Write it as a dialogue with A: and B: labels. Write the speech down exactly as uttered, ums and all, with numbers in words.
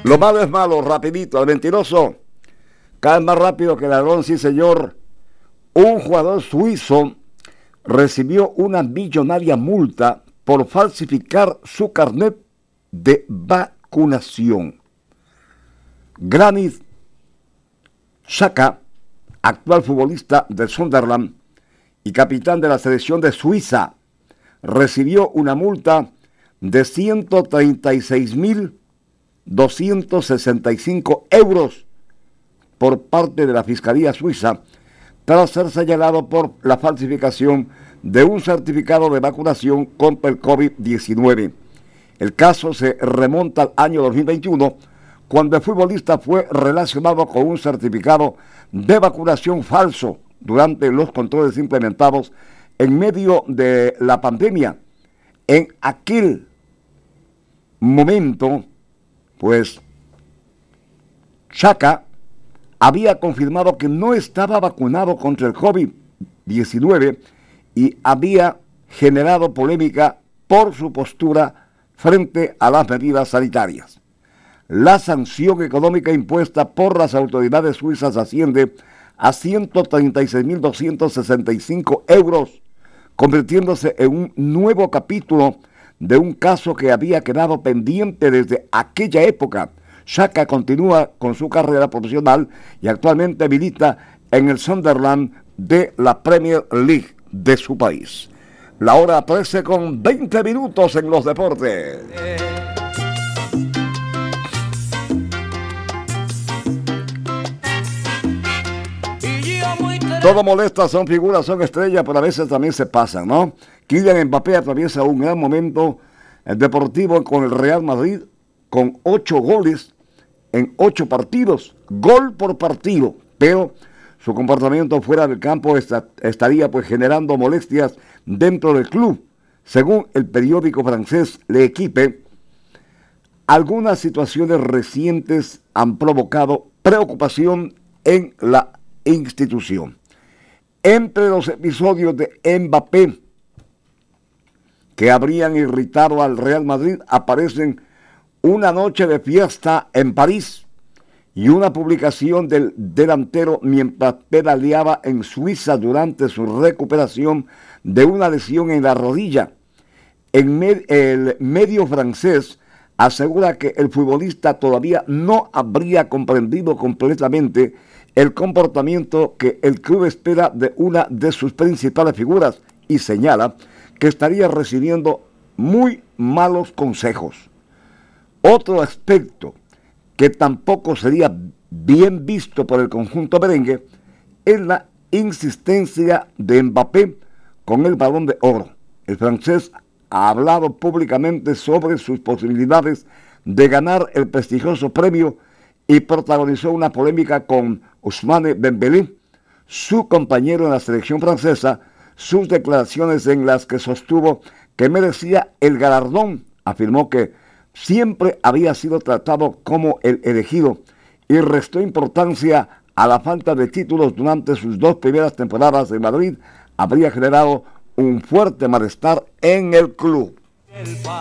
A: Lo malo es malo, rapidito. El mentiroso cae más rápido que el ladrón, sí señor. Un jugador suizo recibió una millonaria multa por falsificar su carnet de vacunación. Granit Xhaka, actual futbolista del Sunderland y capitán de la selección de Suiza, recibió una multa de ciento treinta y seis mil doscientos sesenta y cinco euros por parte de la Fiscalía Suiza tras ser señalado por la falsificación de un certificado de vacunación contra el COVID diecinueve. El caso se remonta al año dos mil veintiuno, cuando el futbolista fue relacionado con un certificado de vacunación falso durante los controles implementados en medio de la pandemia. En aquel momento, pues, Xhaka había confirmado que no estaba vacunado contra el COVID diecinueve y había generado polémica por su postura frente a las medidas sanitarias. La sanción económica impuesta por las autoridades suizas asciende a ciento treinta y seis mil doscientos sesenta y cinco euros, convirtiéndose en un nuevo capítulo de un caso que había quedado pendiente desde aquella época. Xhaka continúa con su carrera profesional y actualmente milita en el Sunderland de la Premier League de su país. La hora trece con veinte minutos en los deportes. Todo molesta, son figuras, son estrellas, pero a veces también se pasan, ¿no? Kylian Mbappé atraviesa un gran momento deportivo con el Real Madrid, con ocho goles en ocho partidos, gol por partido, pero su comportamiento fuera del campo está, estaría pues generando molestias dentro del club. Según el periódico francés L'Équipe, algunas situaciones recientes han provocado preocupación en la institución. Entre los episodios de Mbappé que habrían irritado al Real Madrid aparecen una noche de fiesta en París y una publicación del delantero mientras pedaleaba en Suiza durante su recuperación de una lesión en la rodilla. En med- el medio francés asegura que el futbolista todavía no habría comprendido completamente el comportamiento que el club espera de una de sus principales figuras y señala que estaría recibiendo muy malos consejos. Otro aspecto que tampoco sería bien visto por el conjunto merengue es la insistencia de Mbappé con el Balón de Oro. El francés ha hablado públicamente sobre sus posibilidades de ganar el prestigioso premio y protagonizó una polémica con Ousmane Dembélé, su compañero en la selección francesa, sus declaraciones en las que sostuvo que merecía el galardón. Afirmó que siempre había sido tratado como el elegido y restó importancia a la falta de títulos durante sus dos primeras temporadas en Madrid. Habría generado un fuerte malestar en el club.